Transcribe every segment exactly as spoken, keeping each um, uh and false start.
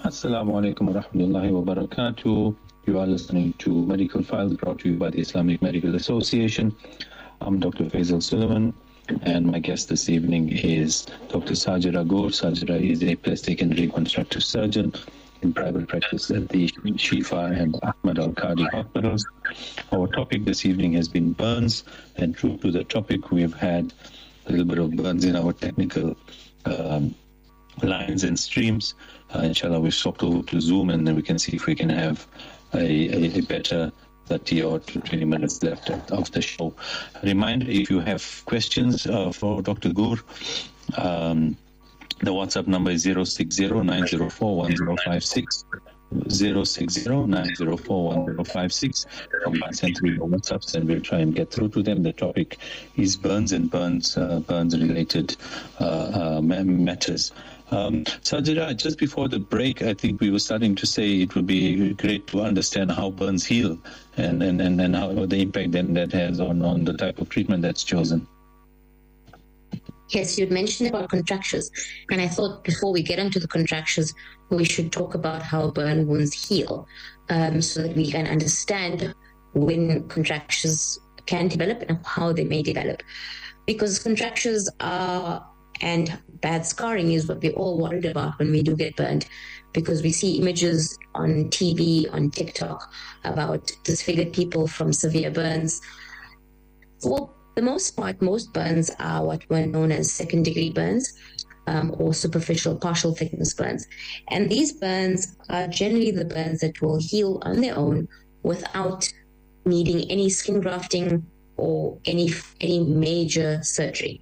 Assalamu alaikum wa rahmatullahi wa barakatuh. You are listening to Medical Files brought to you by the Islamic Medical Association. I'm Doctor Faisal Suleiman, and my guest this evening is Doctor Sajira Goor. Sajira is a plastic and reconstructive surgeon in private practice at the Shifa and Ahmad Al-Qadi hospitals. Our topic this evening has been burns, and true to the topic, we've had a little bit of burns in our technical um, lines and streams. Uh, inshallah, we swapped over to Zoom, and then we can see if we can have a, a, a better thirty or twenty minutes left of the show. A reminder, if you have questions uh, for Doctor Goor, um, the WhatsApp number is zero six zero nine zero four one zero five six. zero six zero nine zero four one zero five six. Come and send through your WhatsApps and we'll try and get through to them. The topic is burns and burns, uh, burns related uh, uh, matters. Um, Sajira, just before the break, I think we were starting to say it would be great to understand how burns heal and, and, and, and how the impact then that has on, on the type of treatment that's chosen. Yes, you'd mentioned about contractures, and I thought before we get into the contractures, we should talk about how burn wounds heal, um, so that we can understand when contractures can develop and how they may develop. Because contractures are, and bad scarring is what we're all worried about when we do get burned, because we see images on T V, on TikTok, about disfigured people from severe burns. Well, the most part, most burns are what were known as second-degree burns, um, or superficial partial thickness burns. And these burns are generally the burns that will heal on their own without needing any skin grafting or any any major surgery.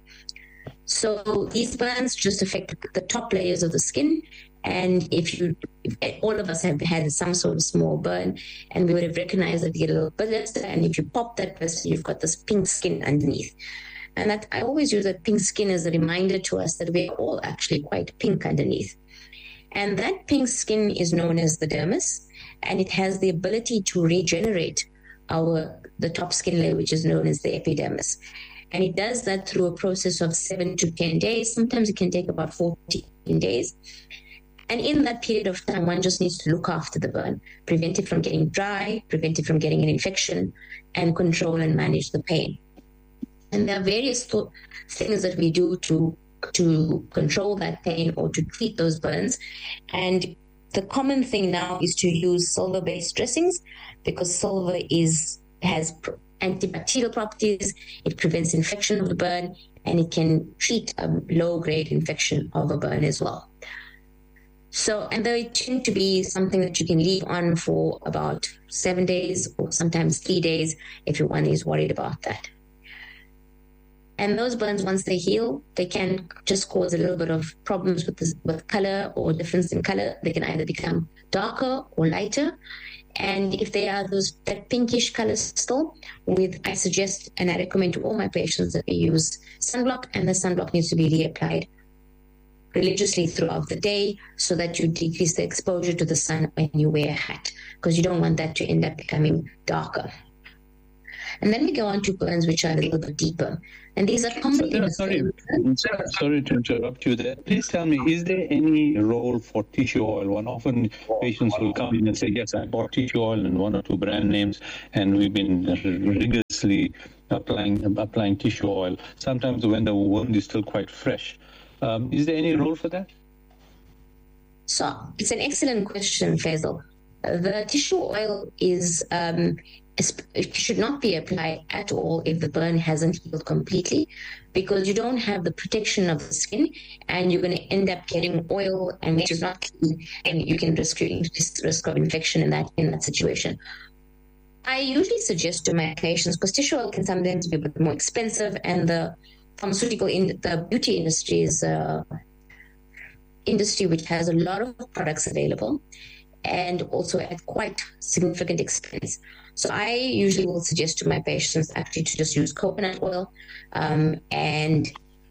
So these burns just affect the top layers of the skin. And if you, if all of us have had some sort of small burn, and we would have recognized that you get a little blister, and if you pop that blister, you've got this pink skin underneath. And that I always use that pink skin as a reminder to us that we're all actually quite pink underneath. And that pink skin is known as the dermis, and it has the ability to regenerate our the top skin layer, which is known as the epidermis. And it does that through a process of seven to ten days. Sometimes it can take about fourteen days. And in that period of time, one just needs to look after the burn, prevent it from getting dry, prevent it from getting an infection, and control and manage the pain. And there are various th- things that we do to, to control that pain or to treat those burns. And the common thing now is to use silver-based dressings, because silver is has antibacterial properties, it prevents infection of the burn, and it can treat a low-grade infection of a burn as well. So, and they tend to be something that you can leave on for about seven days or sometimes three days if your one is worried about that. And those burns, once they heal, they can just cause a little bit of problems with this, with color or difference in color. They can either become darker or lighter. And if they are those that pinkish color still, with I suggest and I recommend to all my patients that they use sunblock, and the sunblock needs to be reapplied religiously throughout the day so that you decrease the exposure to the sun when you wear a hat, because you don't want that to end up becoming darker. And then we go on to burns which are a little bit deeper. And these are commonly... Sorry, sorry, sorry to interrupt you there. Please tell me, is there any role for tissue oil? One often patients will come in and say, yes, I bought tissue oil and one or two brand names, and we've been rigorously applying, applying tissue oil, sometimes when the wound is still quite fresh. Um, is there any role for that? So it's an excellent question, Faisal. Uh, the tissue oil is um, it should not be applied at all if the burn hasn't healed completely, because you don't have the protection of the skin, and you're going to end up getting oil, and which is not clean, and you can risk risk of infection in that in that situation. I usually suggest to my patients, because tissue oil can sometimes be a bit more expensive, and the pharmaceutical in the beauty industry is a industry which has a lot of products available and also at quite significant expense. So I usually will suggest to my patients actually to just use coconut oil um, and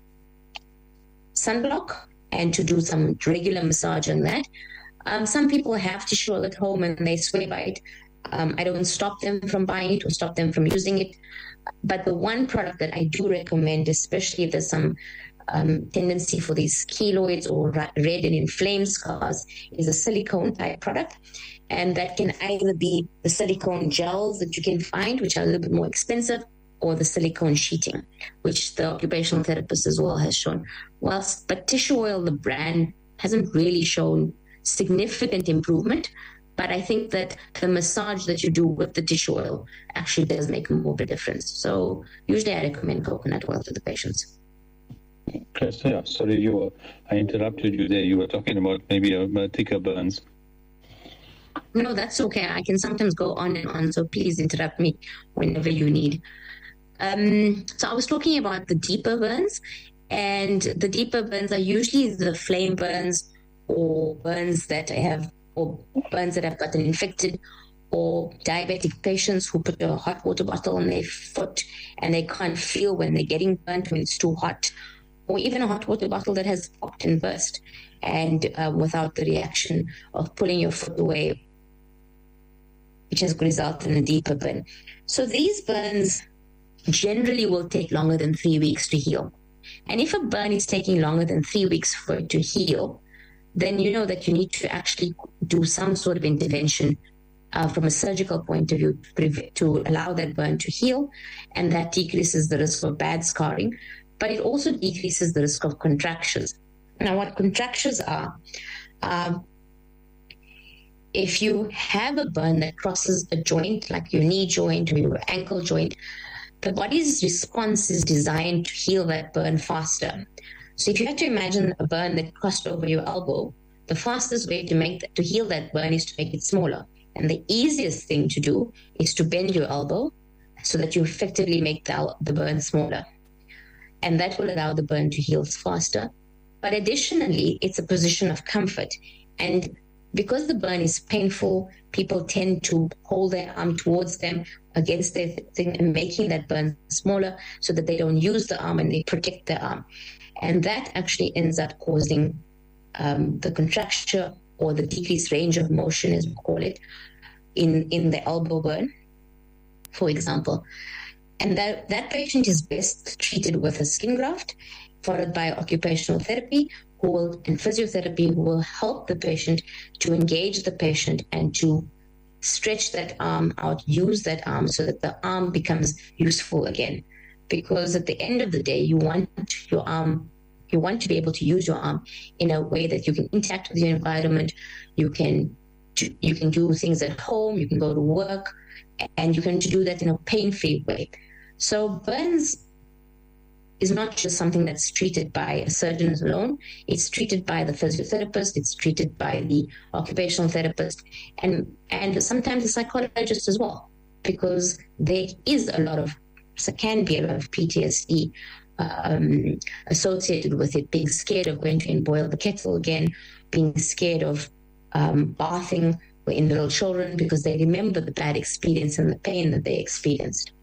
sunblock, and to do some regular massage on that. Um, some people have tissue oil at home and they swear by it. Um, I don't stop them from buying it or stop them from using it. But the one product that I do recommend, especially if there's some um, tendency for these keloids or red and inflamed scars is a silicone type product. And that can either be the silicone gels that you can find, which are a little bit more expensive, or the silicone sheeting, which the occupational therapist as well has shown. Whilst, but tissue oil, the brand, hasn't really shown significant improvement. But I think that the massage that you do with the tissue oil actually does make more of a difference. So usually I recommend coconut oil to the patients. Okay, so yeah, sorry, you were, I interrupted you there. You were talking about maybe a, a thicker burns. No, that's okay. I can sometimes go on and on, so please interrupt me whenever you need. Um, so I was talking about the deeper burns, and the deeper burns are usually the flame burns or burns that have or burns that have gotten infected, or diabetic patients who put a hot water bottle on their foot and they can't feel when they're getting burnt when it's too hot, or even a hot water bottle that has popped and burst, and uh, without the reaction of pulling your foot away, which has resulted in a deeper burn. So these burns generally will take longer than three weeks to heal. And if a burn is taking longer than three weeks for it to heal, then you know that you need to actually do some sort of intervention uh, from a surgical point of view to, prevent, to allow that burn to heal, and that decreases the risk of bad scarring, but it also decreases the risk of contractures. Now, what contractures are, um, if you have a burn that crosses a joint, like your knee joint or your ankle joint, the body's response is designed to heal that burn faster. So if you had to imagine a burn that crossed over your elbow, the fastest way to make that, to heal that burn is to make it smaller. And the easiest thing to do is to bend your elbow so that you effectively make the, the burn smaller. And that will allow the burn to heal faster. But additionally, it's a position of comfort. And because the burn is painful, people tend to hold their arm towards them against their thing and making that burn smaller so that they don't use the arm and they protect their arm. And that actually ends up causing um, the contracture or the decreased range of motion, as we call it, in, in the elbow burn, for example. And that, that patient is best treated with a skin graft, followed by occupational therapy who will, and physiotherapy who will help the patient to engage the patient and to stretch that arm out, use that arm so that the arm becomes useful again. Because at the end of the day, you want your arm, you want to be able to use your arm in a way that you can interact with your environment, you can you can do things at home, you can go to work, and you can do that in a pain-free way. So burns is not just something that's treated by a surgeon alone. It's treated by the physiotherapist, it's treated by the occupational therapist, and, and sometimes the psychologist as well, because there is a lot of, so can be a lot of P T S D um, associated with it, being scared of going to boil the kettle again, being scared of um, bathing in little children because they remember the bad experience and the pain that they experienced.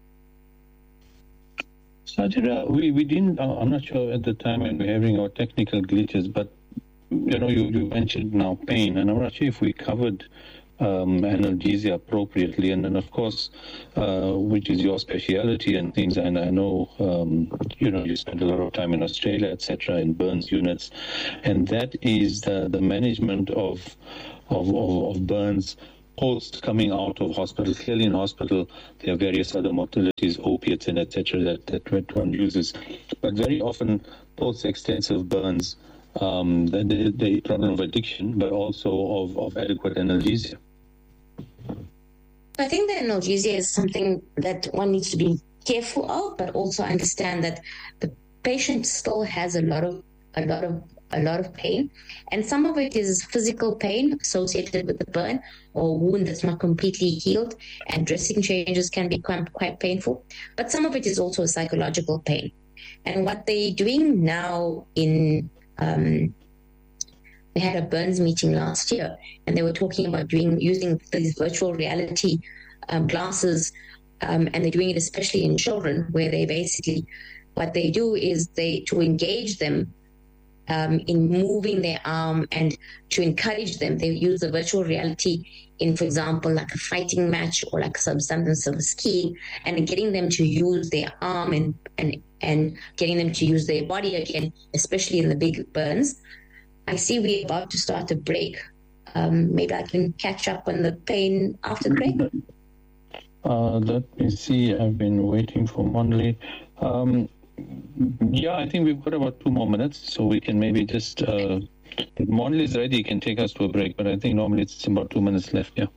Sajida, we, we didn't, uh, I'm not sure at the time when we were having our technical glitches, but, you know, you, you mentioned now pain, and I'm not sure if we covered um, analgesia appropriately. And then, of course, uh, which is your speciality and things, and I know, um, you know, you spent a lot of time in Australia, et cetera, in burns units, and that is the, the management of, of, of, of burns post coming out of hospital. Clearly in hospital, there are various other modalities, opiates and et cetera that, that one uses. But very often, post-extensive burns, um, the, the, the problem of addiction, but also of, of adequate analgesia. I think that analgesia is something that one needs to be careful of, but also understand that the patient still has a lot of a lot of a lot of pain, and some of it is physical pain associated with the burn or wound that's not completely healed, and dressing changes can be quite, quite painful, but some of it is also a psychological pain. And what they're doing now in um, we had a burns meeting last year, and they were talking about doing using these virtual reality um, glasses, um, and they're doing it especially in children, where they basically what they do is they to engage them um, in moving their arm and to encourage them. They use the virtual reality in, for example, like a fighting match or like some something sort of skiing, and getting them to use their arm and, and, and getting them to use their body again, especially in the big burns. I see we're about to start a break. Um, maybe I can catch up on the pain after the break. Uh, let me see. I've been waiting for Monley. Um, yeah, I think we've got about two more minutes, so we can maybe just... Uh, if Monley is ready, he can take us to a break, but I think normally it's about two minutes left, yeah.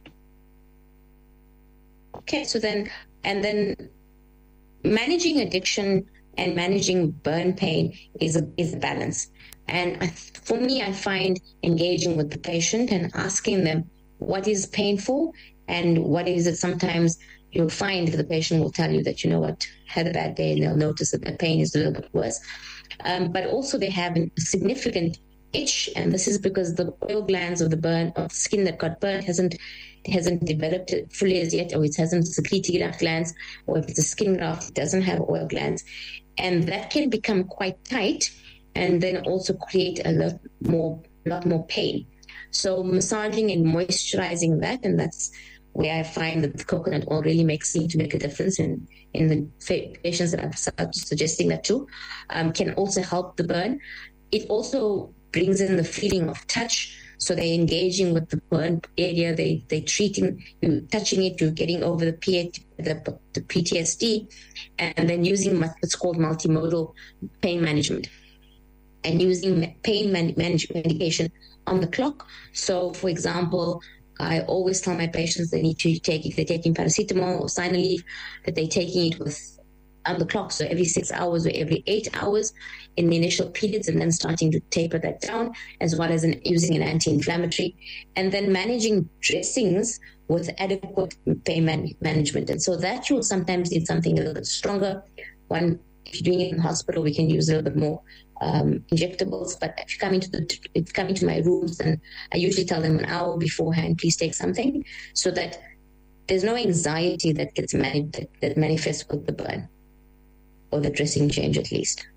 Okay, so then, and then managing addiction and managing burn pain is a, is a balance. And I, for me, I find engaging with the patient and asking them what is painful and what is it. Sometimes you'll find the patient will tell you that, you know what, had a bad day, and they'll notice that the pain is a little bit worse. Um, but also they have a significant itch, and this is because the oil glands of the burn, of the skin that got burned hasn't hasn't developed fully as yet, or it hasn't secreted enough glands, or if it's a skin graft, it doesn't have oil glands. And that can become quite tight and then also create a lot more, lot more pain. So massaging and moisturizing that, and that's where I find that the coconut oil really makes seem to make a difference in, in the patients that I'm suggesting that to, um, can also help the burn. It also brings in the feeling of touch. So they're engaging with the burn area, they, they're treating, you touching it, you're getting over the, P- the, the P T S D, and then using what's called multimodal pain management, and using pain man- management medication on the clock. So, for example, I always tell my patients they need to take, if they're taking paracetamol or Synaleve, that they're taking it with on the clock, so every six hours or every eight hours in the initial periods, and then starting to taper that down, as well as an, using an anti-inflammatory, and then managing dressings with adequate pain man- management. And so that you will sometimes need something a little bit stronger. One, if you're doing it in the hospital, we can use a little bit more um, injectables. But if you come into the, if you come into my rooms, and I usually tell them an hour beforehand, please take something, so that there's no anxiety that gets mani- that, that manifests with the burn, or the dressing change at least.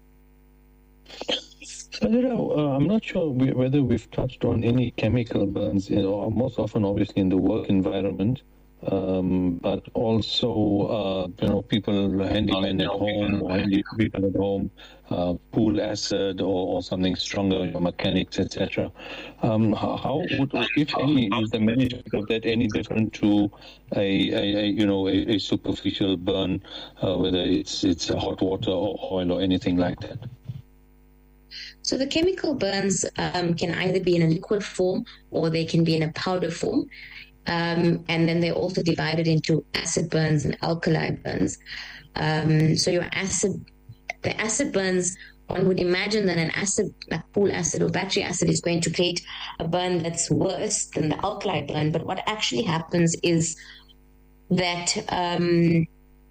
Sajida, uh, I'm not sure we, whether we've touched on any chemical burns, you know, most often obviously in the work environment, um, but also, uh, you know, people, handymen at home, or handy people at home, uh, pool acid or, or something stronger, you know, mechanics, et cetera. Um, how, how would, if any, is the management of that any different to a, a, a you know, a, a superficial burn, uh, whether it's it's hot water or oil or anything like that? So the chemical burns um, can either be in a liquid form or they can be in a powder form. Um, and then they're also divided into acid burns and alkali burns. Um, so your acid, the acid burns, one would imagine that an acid, like pool acid or battery acid, is going to create a burn that's worse than the alkali burn. But what actually happens is that um,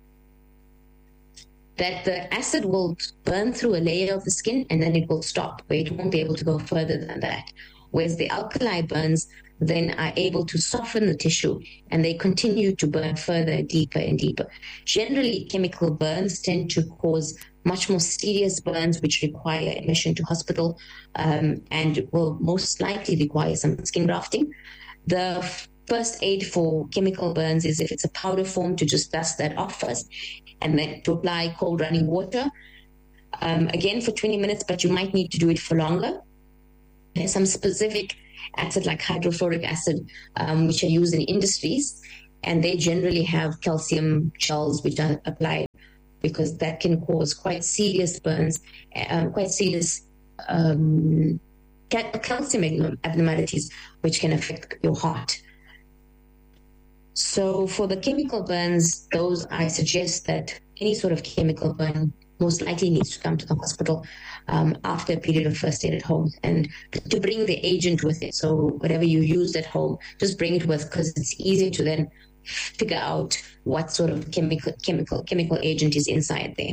that the acid will burn through a layer of the skin and then it will stop, where it won't be able to go further than that. Whereas the alkali burns then are able to soften the tissue and they continue to burn further, deeper and deeper. Generally, chemical burns tend to cause much more serious burns, which require admission to hospital um, and will most likely require some skin grafting. The first aid for chemical burns is, if it's a powder form, to just dust that off first, and then to apply cold running water, um, again for twenty minutes, but you might need to do it for longer. There's some specific acid like hydrofluoric acid, um, which are used in industries, and they generally have calcium gels which are applied, because that can cause quite serious burns, um, quite serious um, calcium abnormalities, which can affect your heart. So for the chemical burns, those I suggest that any sort of chemical burn most likely needs to come to the hospital um, after a period of first aid at home, and to bring the agent with it. So whatever you used at home, just bring it with, because it's easy to then figure out what sort of chemical chemical chemical agent is inside there.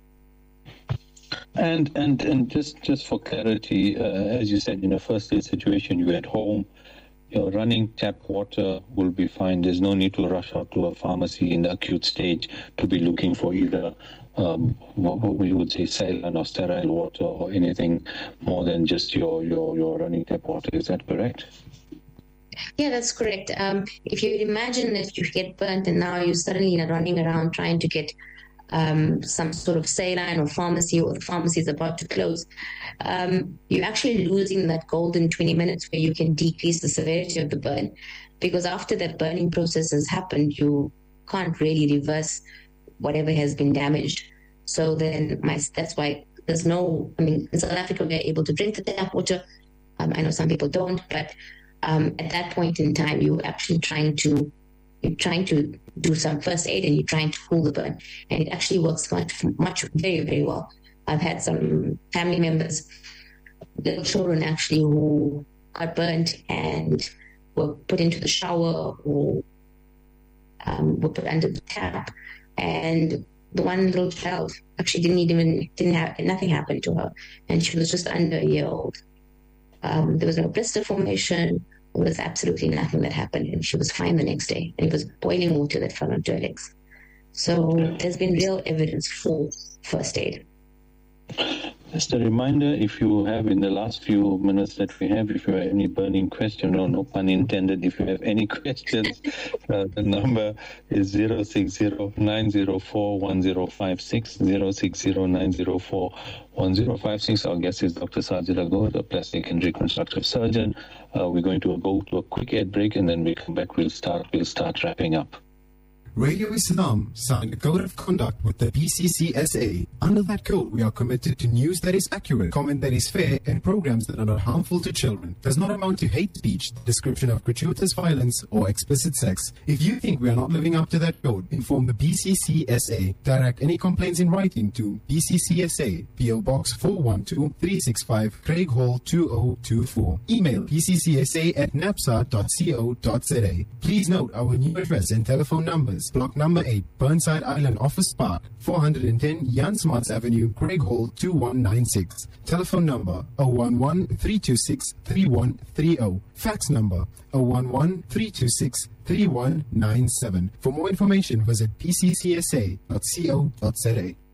And and and just just for clarity, uh, as you said, in a first aid situation, you're at home. your running tap water will be fine. There's no need to rush out to a pharmacy in the acute stage to be looking for either um, what, what we would say saline or sterile water or anything more than just your, your, your running tap water. Is that correct? Yeah, that's correct. Um, if you imagine that you get burnt and now you're suddenly running around trying to get um, some sort of saline or pharmacy, or the pharmacy is about to close, um, you're actually losing that golden twenty minutes where you can decrease the severity of the burn. Because after that burning process has happened, you can't really reverse whatever has been damaged. So then my, that's why there's no, I mean, in South Africa, we're able to drink the tap water. Um, I know some people don't, but um, at that point in time, you're actually trying to, you're trying to do some first aid and you're trying to cool the burn. And it actually works much, much, very, very well. I've had some family members, little children actually, who got burnt and were put into the shower or um, were put under the tap. And the one little child actually didn't even, didn't have, nothing happened to her. And she was just under a year old. Um, there was no blister formation. There was absolutely nothing that happened. And she was fine the next day. And it was boiling water that fell onto her legs. So there's been real evidence for first aid. Just a reminder, if you have in the last few minutes that we have, if you have any burning question, or no pun intended, if you have any questions, uh, the number is zero six zero nine zero four one zero five six, zero six zero nine zero four one zero five six. Our guest is Doctor Sajid Agor, the plastic and reconstructive surgeon. Uh, we're going to go to a quick ad break, and then we come back. We'll start. We'll start wrapping up. Radio Islam signed a code of conduct with the B C C S A. Under that code, we are committed to news that is accurate, comment that is fair, and programs that are not harmful to children. Does not amount to hate speech, description of gratuitous violence, or explicit sex. If you think we are not living up to that code, inform the B C C S A. Direct any complaints in writing to B C C S A, P O Box four one two three six five, Craig Hall two oh two four. Email b c c s a at napsa dot co dot z a. Please note our new address and telephone numbers. Block number eight, Burnside Island Office Park, four hundred ten Jan Smarts Avenue, Craig Hall two one nine six. Telephone number zero one one three two six three one three zero. Fax number zero one one three two six three one nine seven. For more information, visit b c c s a dot co dot z a.